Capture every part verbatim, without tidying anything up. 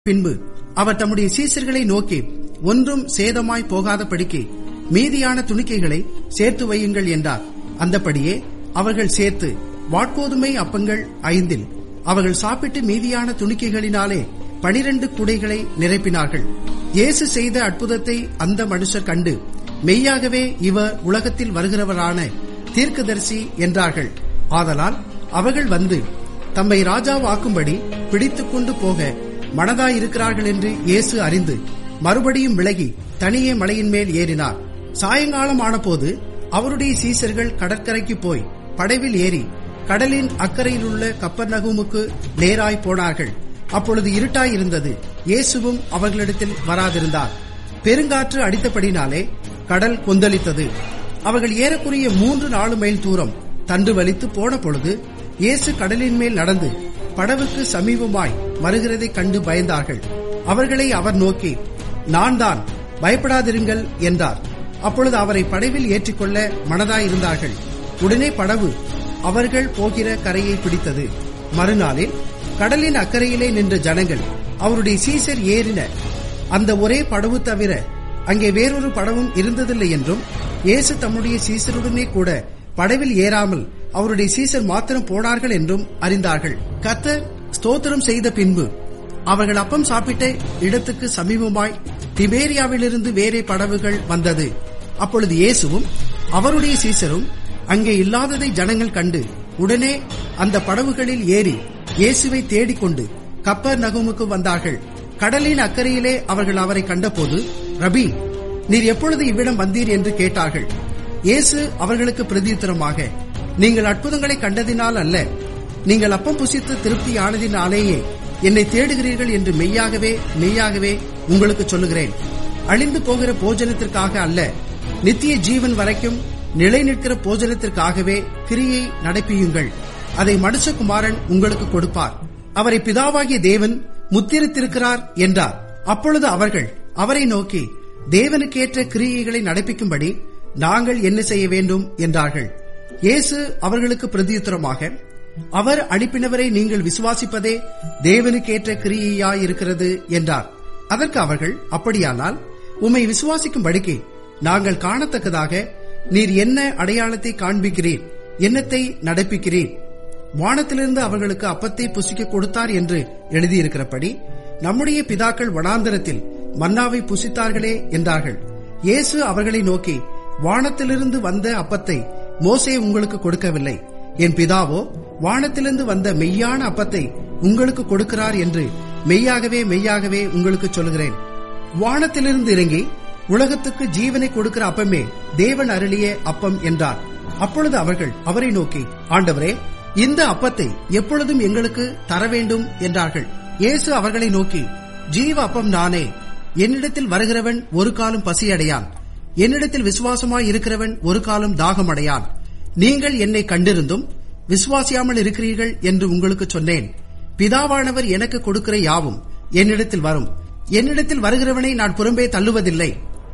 பின்பு அவர் தம்முடைய சீசர்களை நோக்கி, ஒன்றும் சேதமாய் போகாதபடிக்கு மீதியான துணிக்கைகளை சேர்த்து வையுங்கள் என்றார். அந்தபடியே அவர்கள் சேர்த்து வாட்கோதுமை அப்பங்கள் ஐந்தில் அவர்கள் சாப்பிட்டு மீதியான துணிக்கைகளினாலே பனிரண்டு குடைகளை நிரப்பினார்கள். இயேசு செய்த அற்புதத்தை அந்த மனுஷர் கண்டு, மெய்யாகவே இவர் உலகத்தில் வருகிறவரான தீர்க்கதரிசி என்றார்கள். ஆதலால் அவர்கள் வந்து தம்மை ராஜாவாக்கும்படி பிடித்துக் கொண்டு போக மனதாயிருக்கிறார்கள் என்று இயேசு அறிந்து மறுபடியும் விலகி தனியே மலையின் மேல் ஏறினார். சாயங்காலம் ஆனபோது அவருடைய சீசர்கள் கடற்கரைக்கு போய் படவில் ஏறி கடலின் அக்கறையிலுள்ள கப்பர்நகூமுக்கு நேராய் போனார்கள். அப்பொழுது இருட்டாயிருந்தது. இயேசுவும் அவர்களிடத்தில் வராதிருந்தார். பெருங்காற்று அடித்தபடினாலே கடல் கொந்தளித்தது. அவர்கள் ஏறக்குறைய மூன்று நாலு மைல் தூரம் தண்டு வலித்து போன பொழுது இயேசு கடலின் மேல் நடந்து படவுக்கு சமீபமாய் வருகிறதை கண்டு பயந்தார்கள். அவர்களை அவர் நோக்கி, நான் தான், பயப்படாதிருங்கள் என்றார். அப்பொழுது அவரை படவில் ஏற்றிக்கொள்ள மனதாயிருந்தார்கள். உடனே படவு அவர்கள் போகிற கரையை பிடித்தது. மறுநாளில் கடலின் அக்கறையிலே நின்ற ஜனங்கள் அவருடைய சீசர் ஏறின அந்த ஒரே படவு தவிர அங்கே வேறொரு படவும் இருந்ததில்லை என்றும், இயேசு தம்முடைய சீசருடனே கூட படவில் ஏறாமல் அவருடைய சீசர் மாத்திரம் போனார்கள் என்றும் அறிந்தார்கள். கர்த்தர் ஸ்தோத்திரம் செய்த பின்பு அவர்கள் அப்பம் சாப்பிட்ட இடத்துக்கு சமீபமாய் திபேரியாவிலிருந்து வேறே படவுகள் வந்தது. அப்பொழுது இயேசுவும் அவருடைய சீசரும் அங்கே இல்லாததை ஜனங்கள் கண்டு உடனே அந்த படவுகளில் ஏறி இயேசுவை தேடிக்கொண்டு கப்பர் நகூமுக்கு வந்தார்கள். கடலின் அக்கறையிலே அவர்கள் அவரை கண்டபோது, ரபி, நீர் எப்பொழுது இவ்விடம் வந்தீர் என்று கேட்டார்கள். இயேசு அவர்களுக்கு பிரதியுத்தரமாக, நீங்கள் அற்புதங்களை கண்டதினால் அல்ல, நீங்கள் அப்பம் புசித்து திருப்தியானதினாலேயே என்னை தேடுகிறீர்கள் என்று மெய்யாகவே மெய்யாகவே உங்களுக்கு சொல்லுகிறேன். அழிந்து போகிற போஜனத்திற்காக அல்ல, நித்திய ஜீவன் வரைக்கும் நிலை நிற்கிற போஜனத்திற்காகவே கிரியை நடப்பியுங்கள். அதை மனுஷகுமாரன் உங்களுக்கு கொடுப்பார். அவரை பிதாவாகிய தேவன் முத்திரித்திருக்கிறார் என்றார். அப்பொழுது அவர்கள் அவரை நோக்கி, தேவனுக்கேற்ற கிரியைகளை நடப்பிக்கும்படி நாங்கள் என்ன செய்ய வேண்டும் என்றார்கள். இயேசு அவர்களுக்கு பிரதியுத்தரமாக, அவர் அனுப்பினவரை நீங்கள் விசுவாசிப்பதே தேவனுக்கேற்ற கிரியையாயிருக்கிறது என்றார். அதற்கு அவர்கள், அப்படியானால் உம்மை விசுவாசிக்கும்படிக்கு நாங்கள் காணத்தக்கதாக நீர் என்ன அடையாளத்தை காண்பிக்கிறீர், என்னத்தை நடப்பிக்கிறீர்? வானத்திலிருந்து அவர்களுக்கு அப்பத்தை புசிக்க கொடுத்தார் என்று எழுதியிருக்கிறபடி நம்முடைய பிதாக்கள் வனாந்தரத்தில் மன்னாவை புசித்தார்களே என்றார்கள். இயேசு அவர்களை நோக்கி, வானத்திலிருந்து வந்த அப்பத்தை மோசே உங்களுக்கு கொடுக்கவில்லை, என் பிதாவோ வானத்திலிருந்து வந்த மெய்யான அப்பத்தை உங்களுக்கு கொடுக்கிறார் என்று மெய்யாகவே மெய்யாகவே உங்களுக்கு சொல்கிறேன். வானத்திலிருந்து இறங்கி உலகத்துக்கு ஜீவனை கொடுக்கிற அப்பமே தேவன் அருளிய அப்பம் என்றார். அப்பொழுது அவர்கள் அவரை நோக்கி, ஆண்டவரே, இந்த அப்பத்தை எப்பொழுதும் எங்களுக்கு தர வேண்டும் என்றார்கள். இயேசு அவர்களை நோக்கி, ஜீவ அப்பம் நானே. என்னிடத்தில் வருகிறவன் ஒரு காலம் பசியடையான், என்னிடத்தில் விசுவாசமாய் இருக்கிறவன் ஒரு காலம் தாகமடையான். நீங்கள் என்னை கண்டிருந்தும் விசுவாசியாமல் இருக்கிறீர்கள் என்று உங்களுக்கு சொன்னேன். பிதாவானவர் எனக்கு கொடுக்கிற யாவும் என்னிடத்தில் வரும். என்னிடத்தில் வருகிறவனை நான் புறம்பே தள்ளுவதில்லை.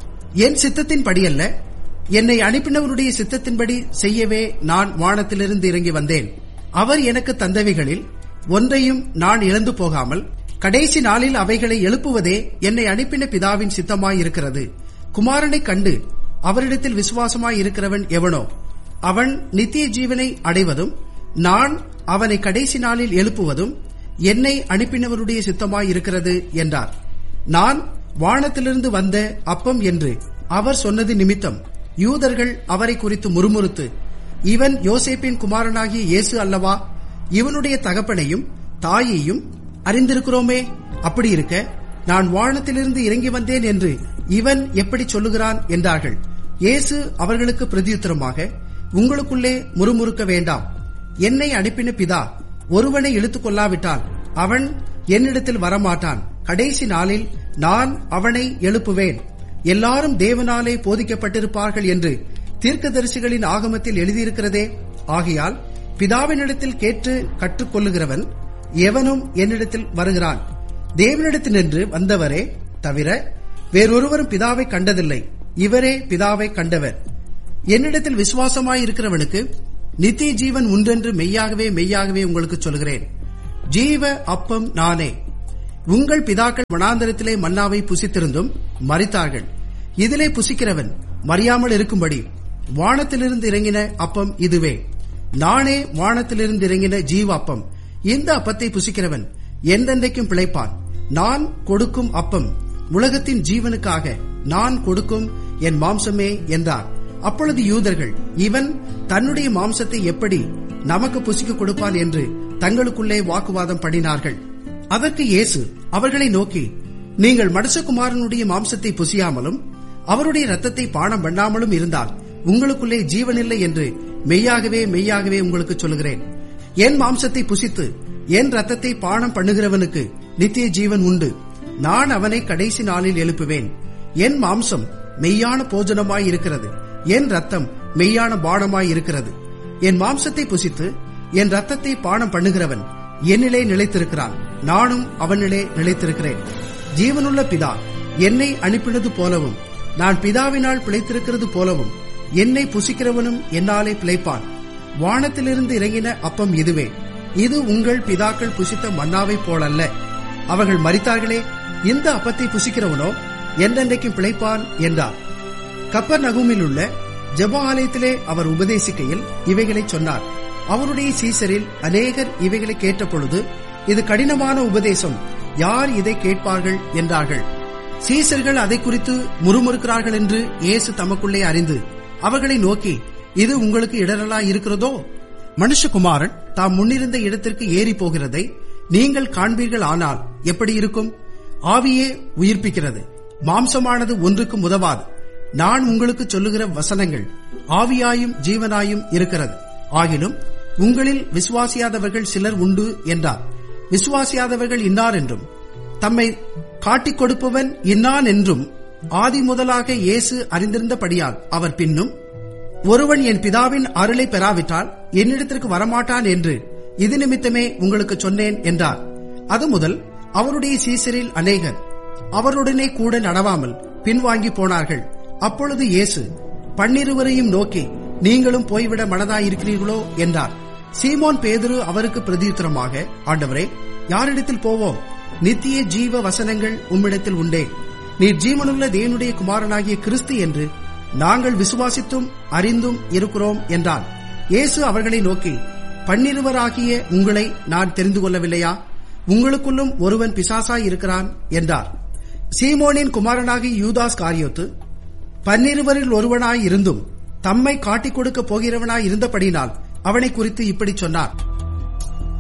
என் சித்தத்தின்படி அல்ல, என்னை அனுப்பினவருடைய சித்தத்தின்படி செய்யவே நான் வானத்திலிருந்து இறங்கி வந்தேன். அவர் எனக்கு தந்தவைகளில் ஒன்றையும் நான் இழந்து போகாமல் கடைசி நாளில் அவைகளை எழுப்புவதே என்னை அனுப்பின பிதாவின் சித்தமாயிருக்கிறது. குமாரனை கண்டு அவரிடத்தில் விசுவாசமாய் இருக்கிறவன் எவனோ அவன் நித்திய ஜீவனை அடைவதும் நான் அவனை கடைசி நாளில் எழுப்புவதும் என்னை அனுப்பினவருடைய சித்தமாயிருக்கிறது என்றார். நான் வானத்திலிருந்து வந்த அப்பம் என்று அவர் சொன்னது நிமித்தம் யூதர்கள் அவரை குறித்து முறுமுறுத்து, இவன் யோசேப்பின் குமாரனாகிய இயேசு அல்லவா? இவனுடைய தகப்பனையும் தாயையும் அறிந்திருக்கிறோமே. அப்படி இருக்க நான் வானத்திலிருந்து இறங்கி வந்தேன் என்று இவன் எப்படி சொல்லுகிறான் என்றார்கள். இயேசு அவர்களுக்கு பிரதியுத்தரமாக, உங்களுக்குள்ளே முறுமுறுக்க வேண்டாம். என்னை அனுப்பின பிதா ஒருவனை இழுத்துக் கொள்ளாவிட்டால் அவன் என்னிடத்தில் வரமாட்டான். கடைசி நாளில் நான் அவனை எழுப்புவேன். எல்லாரும் தேவனாலே போதிக்கப்பட்டிருப்பார்கள் என்று தீர்க்கதரிசிகளின் ஆகமத்தில் எழுதியிருக்கிறதே. ஆகையால் பிதாவினிடத்தில் கேட்டு கற்றுக்கொள்ளுகிறவன் எவனும் என்னிடத்தில் வருகிறான். தேவனிடத்தினின்று வந்தவரே தவிர வேறொருவரும் பிதாவை கண்டதில்லை. இவரே பிதாவை கண்டவர். என்னிடத்தில் விசுவாசமாயிருக்கிறவனுக்கு நித்திய ஜீவன் உண்டென்று மெய்யாகவே மெய்யாகவே உங்களுக்கு சொல்கிறேன். ஜீவ அப்பம் நானே. உங்கள் பிதாக்கள் வனாந்தரத்திலே மன்னாவை புசித்திருந்தும் மரித்தார்கள். இதிலே புசிக்கிறவன் மறியாமல் இருக்கும்படி வானத்திலிருந்து இறங்கின அப்பம் இதுவே. நானே வானத்திலிருந்து இறங்கின ஜீவ அப்பம். இந்த அப்பத்தை புசிக்கிறவன் என்றென்றைக்கும் பிழைப்பான். நான் கொடுக்கும் அப்பம் உலகத்தின் ஜீவனுக்காக நான் கொடுக்கும் என் மாம்சமே என்றார். அப்பொழுது யூதர்கள், இவன் தன்னுடைய மாம்சத்தை எப்படி நமக்கு புசிக்க கொடுப்பான் என்று தங்களுக்குள்ளே வாக்குவாதம் பண்ணினார்கள். அதற்கு இயேசு அவர்களை நோக்கி, நீங்கள் மனுஷகுமாரனுடைய மாம்சத்தை புசியாமலும் அவருடைய இரத்தத்தை பானம் பண்ணாமலும் இருந்தால் உங்களுக்குள்ளே ஜீவனில்லை என்று மெய்யாகவே மெய்யாகவே உங்களுக்கு சொல்லுகிறேன். என் மாம்சத்தை புசித்து என் இரத்தத்தை பானம் பண்ணுகிறவனுக்கு நித்திய ஜீவன் உண்டு. நான் அவனை கடைசி நாளில் எழுப்புவேன். என் மாம்சம் மெய்யான போஜனமாய் இருக்கிறது, என் இரத்தம் மெய்யான பானமாய் இருக்கிறது. என் மாம்சத்தை புசித்து என் இரத்தத்தை பானம் பண்ணுகிறவன் என்னிலே நிலைத்திருக்கிறான், நானும் அவனிலே நிலைத்திருக்கிறேன். ஜீவனுள்ள பிதா என்னை அனுப்பினது போலவும் நான் பிதாவினால் பிழைத்திருக்கிறது போலவும் என்னை புசிக்கிறவனும் என்னாலே பிழைப்பான். வானத்திலிருந்து இறங்கின அப்பம் இதுவே. இது உங்கள் பிதாக்கள் புசித்த மன்னாவை போலல்ல, அவர்கள் மரித்தார்களே. இந்த அப்பத்தை புசிக்கிறவனோ என்றென்றைக்கும் பிழைப்பான் என்றார். கப்பர்நகூமில் உள்ள ஜெப ஆலயத்திலே அவர் உபதேசிக்கையில் இவைகளை சொன்னார். அவருடைய சீசரில் அநேகர் இவைகளை கேட்ட பொழுது, இது கடினமான உபதேசம், யார் இதை கேட்பார்கள் என்றார்கள். சீசர்கள் அதை குறித்து முறுமுறுக்கிறார்கள் என்று இயேசு தமக்குள்ளே அறிந்து அவர்களை நோக்கி, இது உங்களுக்கு இடரலா இருக்கிறதோ? மனுஷகுமாரன் தாம் முன்னிருந்த இடத்திற்கு ஏறி போகிறதை நீங்கள் காண்பீர்கள். ஆனால் எப்படி இருக்கும்? ஆவியே உயிர்ப்பிக்கிறது, மாம்சமானது ஒன்றுக்கும் உதவாது. நான் உங்களுக்கு சொல்லுகிற வசனங்கள் ஆவியாயும் ஜீவனாயும் இருக்கிறது. ஆகிலும் உங்களில் விசுவாசியாதவர்கள் சிலர் உண்டு என்றார். விசுவாசியாதவர்கள் இன்னார் என்றும் தம்மை காட்டிக் கொடுப்பவன் இன்னான் என்றும் ஆதி முதலாக இயேசு அறிந்திருந்தபடியால் அவர் பின்னும், ஒருவன் என் பிதாவின் அருளை பெறாவிட்டால் என்னிடத்திற்கு வரமாட்டான் என்று இது நிமித்தமே உங்களுக்கு சொன்னேன் என்றார். அது முதல் அவருடைய சீசரில் அநேகர் அவருடனே கூட நடவாமல் பின்வாங்கி போனார்கள். அப்பொழுது இயேசு பன்னிருவரையும் நோக்கி, நீங்களும் போய்விட மனதாயிருக்கிறீர்களோ என்றார். சீமோன் பேதுரு அவருக்கு பிரதியுத்தரமாக, ஆண்டவரே, யாரிடத்தில் போவோம்? நித்திய ஜீவ வசனங்கள் உம்மிடத்தில் உண்டே. நீர் ஜீவனுள்ள தேவனுடைய குமாரனாகிய கிறிஸ்து என்று நாங்கள் விசுவாசித்தும் அறிந்தும் இருக்கிறோம் என்றான். இயேசு அவர்களை நோக்கி, பன்னிருவராகிய உங்களை நான் தெரிந்து கொள்ளவில்லையா? உங்களுக்குள்ளும் ஒருவன் பிசாசாய் இருக்கிறான் என்றார். சீமோனின் குமாரனாகிய யூதாஸ் காரியோத்து பன்னிருவரில் ஒருவனாய் இருந்தும் தம்மை காட்டிக் கொடுக்க போகிறவனாய் இருந்தபடினால் அவனை குறித்து இப்படி சொன்னார்.